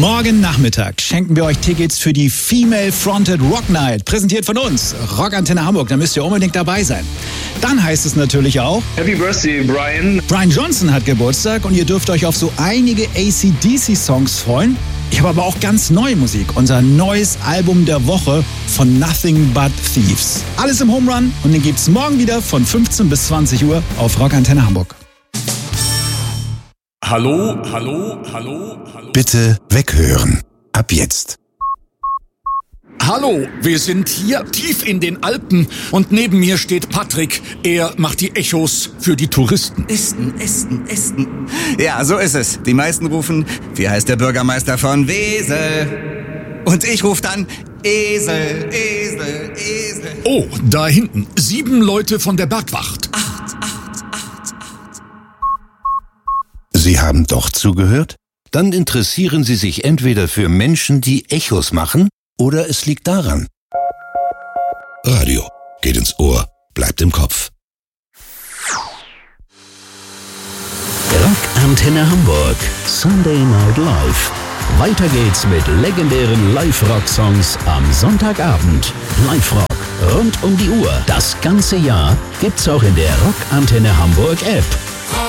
Morgen Nachmittag schenken wir euch Tickets für die Female Fronted Rock Night, präsentiert von uns, Rockantenne Hamburg, da müsst ihr unbedingt dabei sein. Dann heißt es natürlich auch, Happy Birthday, Brian. Brian Johnson hat Geburtstag und ihr dürft euch auf so einige AC/DC-Songs freuen. Ich habe aber auch ganz neue Musik, unser neues Album der Woche von Nothing But Thieves. Alles im Home Run und den gibt's morgen wieder von 15 bis 20 Uhr auf Rockantenne Hamburg. Hallo. Bitte weghören. Ab jetzt. Hallo, wir sind hier tief in den Alpen und neben mir steht Patrick. Er macht die Echos für die Touristen. Esten. Ja, so ist es. Die meisten rufen, wie heißt der Bürgermeister von Wesel? Und ich rufe dann, Esel. Oh, da hinten, 7 Leute von der Bergwacht. Sie haben doch zugehört? Dann interessieren Sie sich entweder für Menschen, die Echos machen, oder es liegt daran. Radio geht ins Ohr, bleibt im Kopf. Rockantenne Hamburg, Sunday Night Live. Weiter geht's mit legendären Live-Rock-Songs am Sonntagabend. Live-Rock rund um die Uhr. Das ganze Jahr gibt's auch in der Rockantenne Hamburg App.